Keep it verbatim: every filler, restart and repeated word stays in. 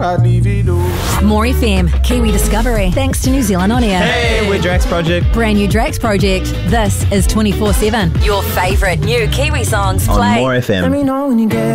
I'd leave it all. More F M, Kiwi Discovery, thanks to New Zealand On Air. Hey, we're Drax Project. Brand new Drax Project. This is twenty-four seven. Your favourite new Kiwi songs On play. More F M. Let me know when you get